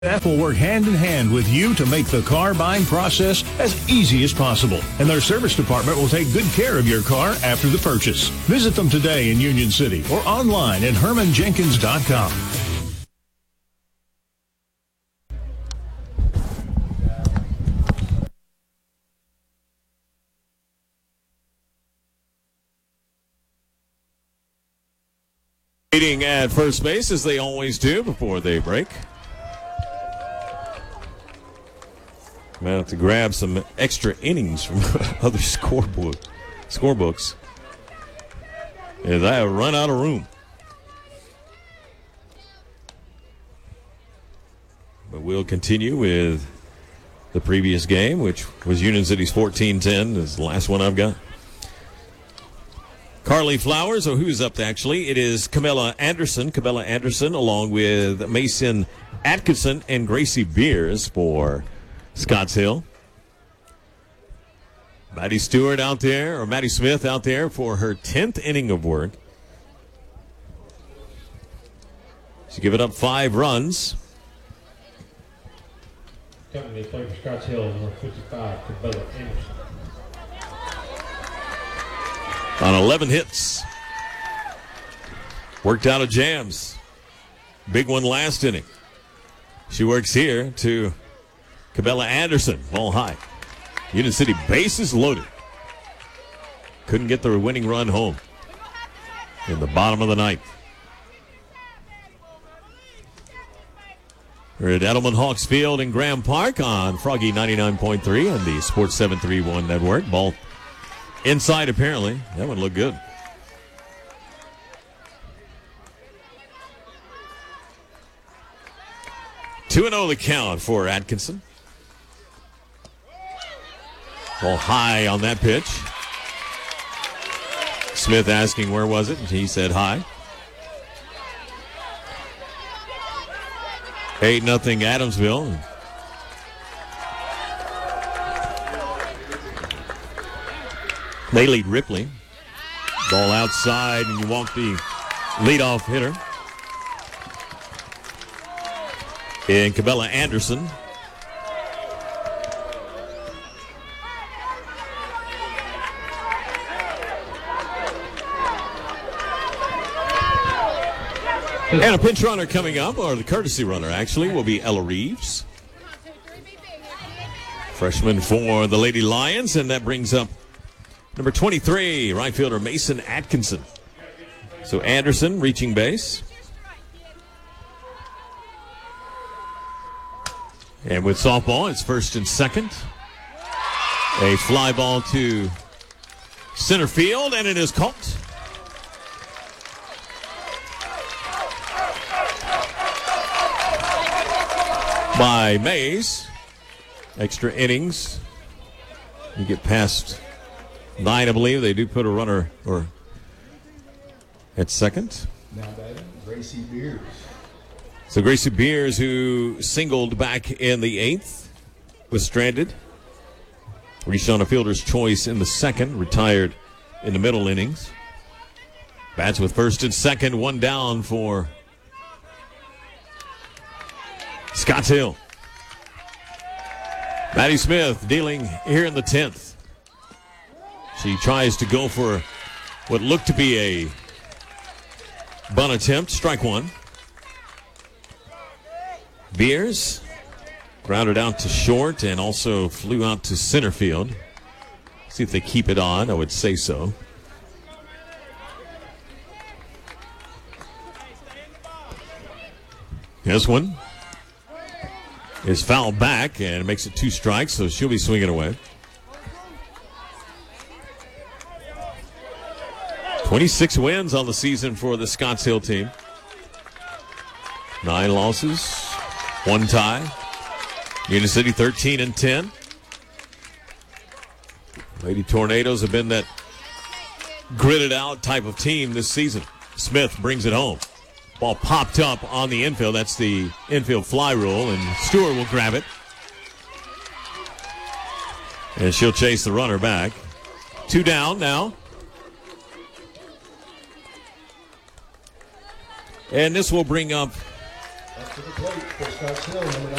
Staff will work hand in hand with you to make the car buying process as easy as possible. And their service department will take good care of your car after the purchase. Visit them today in Union City or online at HermanJenkins.com. Waiting at first base as they always do before they break. I'm going to have to grab some extra innings from other scorebooks. As I have run out of room. But we'll continue with the previous game, which was Union City's 14-10. This is the last one I've got. Carly Flowers, or who's up actually? It is Camilla Anderson. Camilla Anderson along with Mason Atkinson and Gracie Beers for Scotts Hill. Maddie Stewart out there, or Maddie Smith out there for her 10th inning of work. She's given up 5 runs. Company play for Scotts Hill, number 55, Camilla Anderson. On 11 hits. Worked out of jams. Big one last inning. She works here to Cabela Anderson, ball high. Union City bases loaded. Couldn't get the winning run home in the bottom of the ninth. We're at Edelman Hawks Field in Graham Park on Froggy 99.3 and the Sports 731 network. Ball inside apparently. That one looked good. Two 2-0 the count for Atkinson. Ball high on that pitch. Smith asking where was it, and he said high. 8-0 Adamsville. They lead Ripley. Ball outside, and you walk the leadoff hitter. And Cabela Anderson. And a pinch runner coming up, or the courtesy runner actually, will be Ella Reeves. Freshman for the Lady Lions, and that brings up number 23, right fielder Mason Atkinson. So Anderson reaching base. And with softball, it's first and second. A fly ball to center field, and it is caught. By Mays. Extra innings. You get past 9, I believe. They do put a runner or at second. Now batting, Gracie Beers. So Gracie Beers, who singled back in the 8th, was stranded. Reached on a fielder's choice in the 2nd, retired in the middle innings. Bats with first and second, one down for Scotts Hill. Maddie Smith dealing here in the 10th. She tries to go for what looked to be a bunt attempt. Strike one. Beers grounded out to short and also flew out to center field. See if they keep it on. I would say so. This one is fouled back and makes it 2 strikes, so she'll be swinging away. 26 wins on the season for the Scotts Hill team. 9 losses, 1 tie. Union City 13-10. Lady Tornadoes have been that gritted out type of team this season. Smith brings it home. Ball popped up on the infield. That's the infield fly rule, and Stewart will grab it. And she'll chase the runner back. 2 down now. And this will bring up Up to the plate for Scotts Hill, number